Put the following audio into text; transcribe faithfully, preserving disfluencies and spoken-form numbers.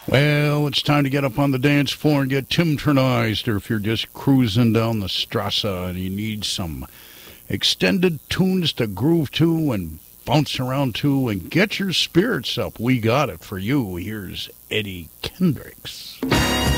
Well, it's time to get up on the dance floor and get Timternized, or if you're just cruising down the Strasse and you need some extended tunes to groove to and bounce around to and get your spirits up, we got it for you. Here's Eddie Kendricks.